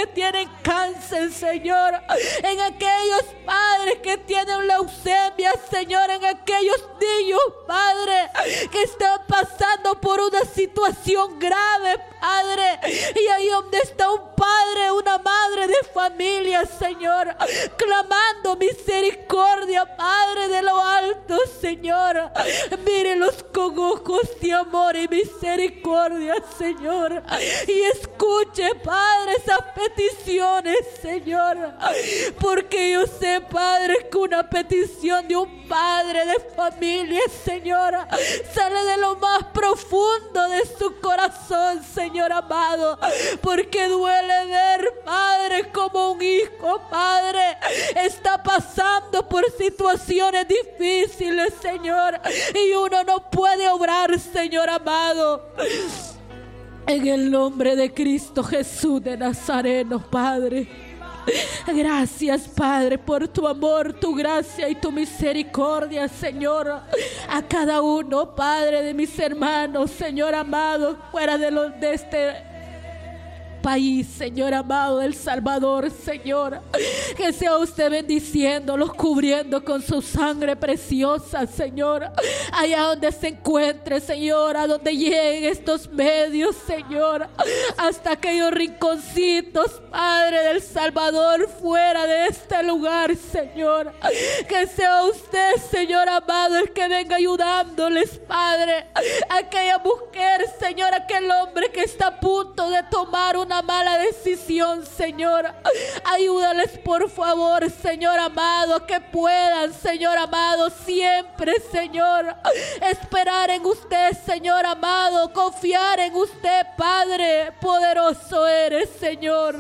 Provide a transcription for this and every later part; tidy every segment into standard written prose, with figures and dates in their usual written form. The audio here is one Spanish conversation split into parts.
que tienen cáncer, Señor, en aquellos padres que tienen leucemia, Señor, en aquellos niños, Padre, que están pasando por una situación grave, Padre, y ahí donde está un padre, una madre de familia, Señor, clamando misericordia, Padre de lo alto, Señor, mírelos con ojos de amor y misericordia, Señor, y escuche, Padre, esas peticiones, Señor, porque yo sé, Padre, que una petición de un padre de familia, Señor, sale de lo más profundo de su corazón, Señor amado, porque duele ver, Padre, como un hijo, Padre, está pasando por situaciones difíciles, Señor, y uno no puede obrar, Señor amado. En el nombre de Cristo Jesús de Nazareno, Padre, gracias, Padre, por tu amor, tu gracia y tu misericordia, Señor, a cada uno, Padre, de mis hermanos, Señor amado, fuera de este país, Señor amado, El Salvador, Señor, que sea usted bendiciéndolos, cubriendo con su sangre preciosa, Señor, allá donde se encuentre, Señor, a donde lleguen estos medios, Señor, hasta aquellos rinconcitos, Padre del Salvador, fuera de este lugar, Señor, que sea usted, Señor amado, el que venga ayudándoles, Padre, aquella mujer, Señor, aquel hombre que está a punto de tomar una mala decisión, Señor, ayúdales por favor, Señor amado, que puedan, Señor amado, siempre, Señor, esperar en usted, Señor amado, confiar en usted, Padre, poderoso eres, Señor,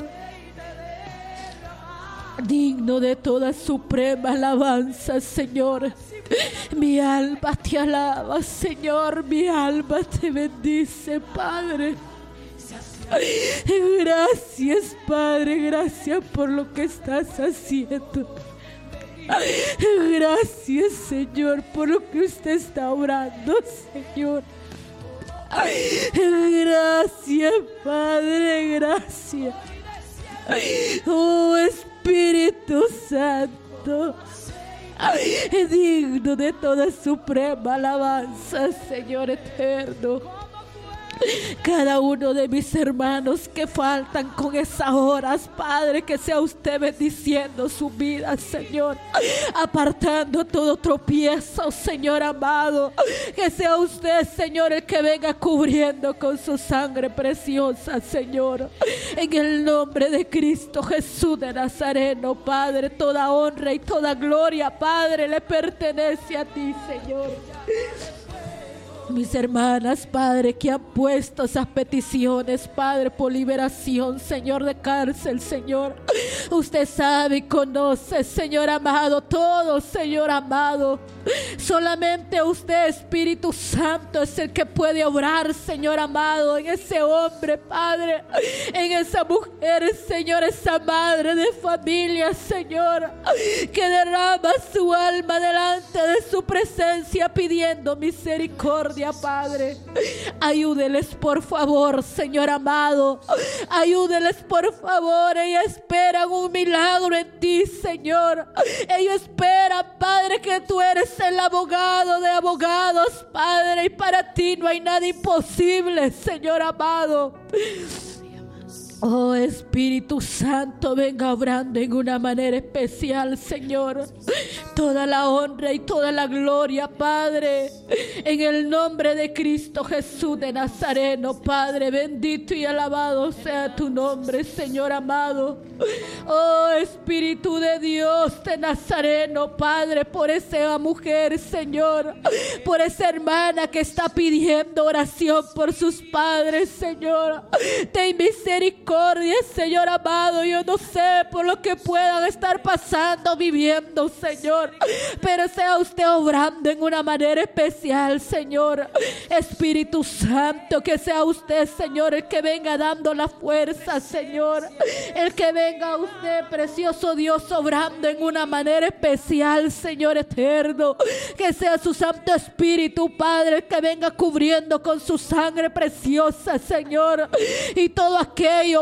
digno de toda suprema alabanza, Señor. Mi alma te alaba, Señor, mi alma te bendice, Padre. Gracias, Padre, gracias por lo que estás haciendo. Gracias, Señor, por lo que usted está orando, Señor. Gracias, Padre, gracias. Oh, Espíritu Santo, digno de toda suprema alabanza, Señor eterno. Cada uno de mis hermanos que faltan con esas horas, Padre, que sea usted bendiciendo su vida, Señor, apartando todo tropiezo, Señor amado, que sea usted, Señor, el que venga cubriendo con su sangre preciosa, Señor, en el nombre de Cristo Jesús de Nazareno, Padre, toda honra y toda gloria, Padre, le pertenece a ti, Señor. Mis hermanas, Padre, que han puesto esas peticiones, Padre, por liberación, Señor, de cárcel, Señor. Usted sabe y conoce, Señor amado, todo, Señor amado. Solamente usted, Espíritu Santo, es el que puede obrar, Señor amado, en ese hombre, Padre, en esa mujer, Señor, esa madre de familia, Señor, que derrama su alma delante de su presencia pidiendo misericordia, Padre. Ayúdeles por favor, Señor amado, ayúdeles por favor. Ellos esperan un milagro en ti, Señor. Ellos esperan, Padre, que tú eres el abogado de abogados, Padre, y para ti no hay nada imposible, Señor amado. Oh, Espíritu Santo, venga obrando en una manera especial, Señor. Toda la honra y toda la gloria, Padre, en el nombre de Cristo Jesús de Nazareno, Padre, bendito y alabado sea tu nombre, Señor amado. Oh, Espíritu de Dios de Nazareno, Padre, por esa mujer, Señor, por esa hermana que está pidiendo oración por sus padres, Señor. Ten misericordia, Señor amado. Yo no sé por lo que puedan estar pasando, viviendo, Señor, pero sea usted obrando en una manera especial, Señor. Espíritu Santo, que sea usted, Señor, el que venga dando la fuerza, Señor, el que venga usted, precioso Dios, obrando en una manera especial, Señor eterno. Que sea su Santo Espíritu, Padre, el que venga cubriendo con su sangre preciosa, Señor, y todo aquello,